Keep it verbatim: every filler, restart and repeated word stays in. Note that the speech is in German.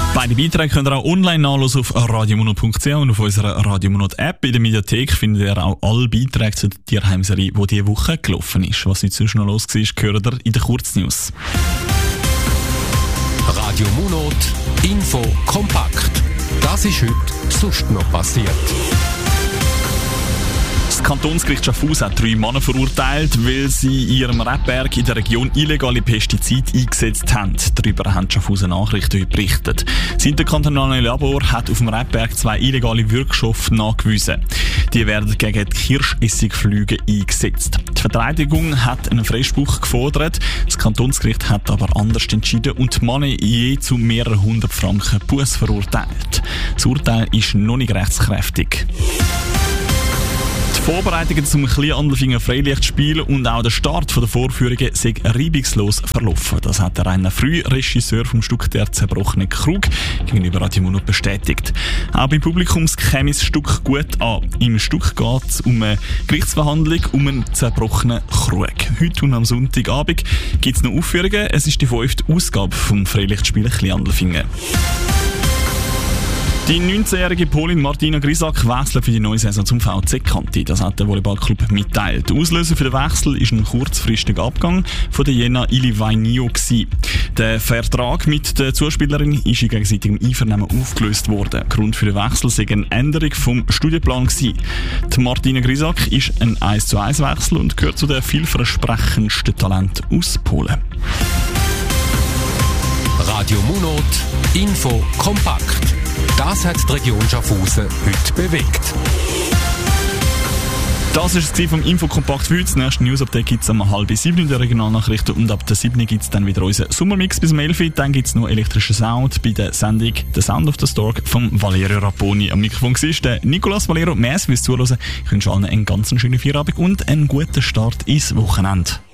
Beide Beiträge könnt ihr auch online nachlesen auf radiomonat punkt c h und auf unserer Radiomonat-App. In der Mediathek findet ihr auch alle Beiträge zur Tierheimserie, die diese Woche gelaufen ist. Was heute sonst noch los war, hört ihr in den Kurznews. Radiomonat Info kompakt. Das ist heute sonst noch passiert. Das Kantonsgericht Schaffhausen hat drei Männer verurteilt, weil sie in ihrem Rebberg in der Region illegale Pestizide eingesetzt haben. Darüber haben die Schaffhauser Nachrichten heute berichtet. Das interkantonale Labor hat auf dem Rebberg zwei illegale Wirkstoffe nachgewiesen. Die werden gegen die Kirschessigflüge eingesetzt. Die Verteidigung hat einen Freispruch gefordert. Das Kantonsgericht hat aber anders entschieden und die Männer je zu mehreren hundert Franken Buß verurteilt. Das Urteil ist noch nicht rechtskräftig. Die Vorbereitungen zum Kleinandelfinger Freilichtspiel und auch der Start der Vorführungen sind reibungslos verlaufen. Das hat der Rainer Früh, Regisseur vom Stück «Der zerbrochene Krug», gegenüber Radio Monat bestätigt. Auch beim Publikum käme das Stück gut an. Im Stück geht es um eine Gerichtsverhandlung um einen zerbrochenen Krug. Heute und am Sonntagabend gibt es noch Aufführungen. Es ist die fünfte Ausgabe vom Freilichtspiel Kleinandelfinger. Die neunzehnjährige Polin Martina Grisak wechselt für die neue Saison zum V C Kanti. Das hat der Volleyballclub mitteilt. Auslöser für den Wechsel ist ein kurzfristiger Abgang von der Jena Ili Vainio gewesen. Der Vertrag mit der Zuspielerin ist in gegenseitigem Einvernehmen aufgelöst worden. Grund für den Wechsel sei eine Änderung vom Studienplan gewesen. Die Martina Grisak ist ein eins zu eins Wechsel und gehört zu den vielversprechendsten Talenten aus Polen. Radiomonat Info kompakt. Das hat die Region Schaffhausen heute bewegt. Das war es vom Infokompakt für heute. Das nächste News-Update gibt es um halb sieben in der Regionalnachrichten und ab der sieben gibt es dann wieder unseren Sommermix bis um elf. Dann gibt es noch elektrischen Sound bei der Sendung «The Sound of the Stork» von Valerio Rapponi. Am Mikrofon war der Nicolas Valero. Merci fürs Zuhören. Ich wünsche allen einen ganz schönen Feierabend und einen guten Start ins Wochenende.